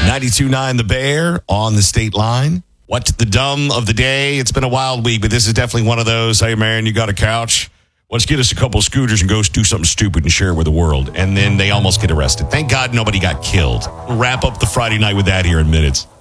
92.9 The Bear on the state line. What's the dumb of the day? It's been a wild week, but this is definitely one of those. Hey, man, you got a couch? Let's get us a couple of scooters and go do something stupid and share it with the world. And then they almost get arrested. Thank God nobody got killed. We'll wrap up the Friday night with that here in minutes.